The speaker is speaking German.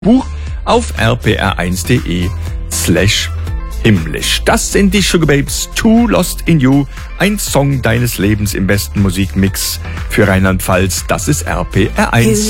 Buch auf rpr1.de/himmlisch. Das sind die Sugababes, Too Lost in You, ein Song deines Lebens im besten Musikmix für Rheinland-Pfalz. Das ist RPR1.